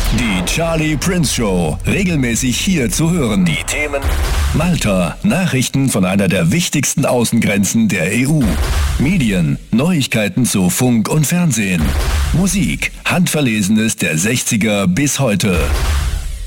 Die Charlie Prince Show, regelmäßig hier zu hören. Die Themen: Malta, Nachrichten von einer der wichtigsten Außengrenzen der EU. Medien, Neuigkeiten zu Funk und Fernsehen. Musik, Handverlesenes der 60er bis heute.